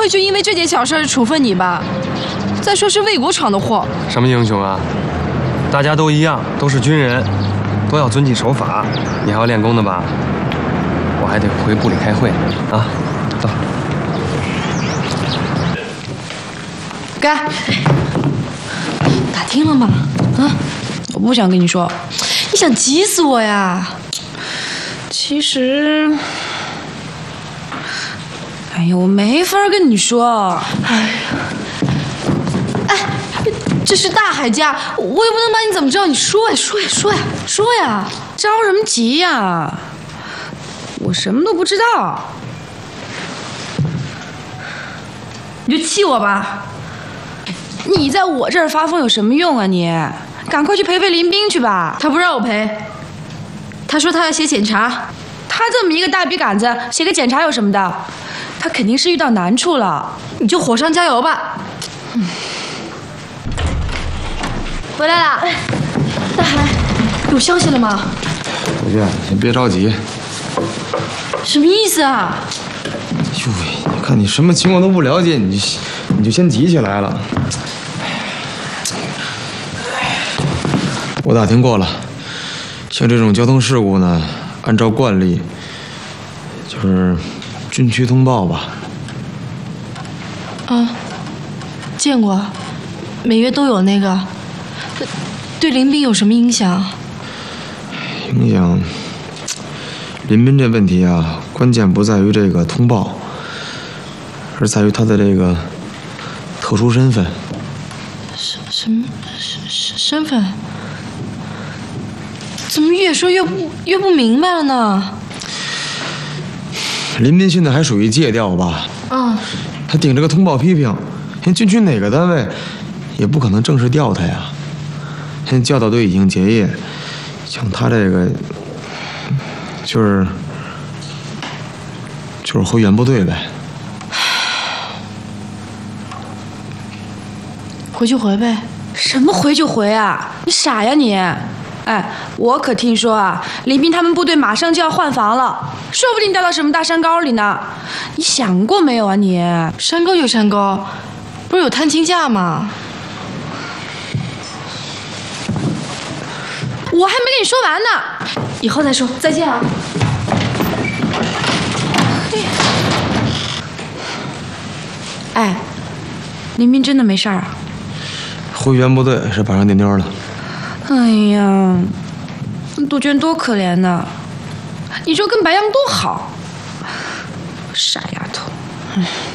会就因为这点小事处分你吧？再说是魏国闯的祸。 什么英雄啊？大家都一样，都是军人，都要遵纪守法。你还要练功的吧？我还得回部里开会啊。走。 该打听了吗？啊，我不想跟你说，你想急死我呀。其实，哎呀，我没法跟你说。哎，这是大海家，我也不能把你怎么着。你说呀，说呀，着什么急呀？我什么都不知道，你就气我吧。你在我这儿发疯有什么用啊你？赶快去陪陪林冰去吧。他不让我陪，他说他要写检查。他这么一个大笔杆子，写个检查有什么的？他肯定是遇到难处了。你就火上加油吧。回来了，大海，有消息了吗？ 同学，先别着急。 什么意思啊？ 哟喂，你看你什么情况都不了解，你就先急起来了。我打听过了，像这种交通事故呢，按照惯例，就是军区通报吧。 啊，见过，每月都有那个。对林冰有什么影响？ 影响，林斌这问题啊，关键不在于这个通报，而在于他的这个特殊身份。 什么身份？怎么越说越不明白了呢？ 林斌现在还属于借调吧？ 啊， 他顶着个通报批评，人军区哪个单位也不可能正式调他呀。现在教导队已经结业，像他这个就是回原部队呗。 回就回呗。什么回就回啊？你傻呀你！哎，我可听说啊，林斌他们部队马上就要换防了，说不定掉到什么大山沟里呢。你想过没有啊你？山沟有山沟，不是有探亲假吗？我还没跟你说完呢，以后再说，再见啊！哎，林斌真的没事儿啊？ 回原部队是板上钉钉了。 哎呀，杜鹃多可怜呐！你说跟白杨多好，傻丫头。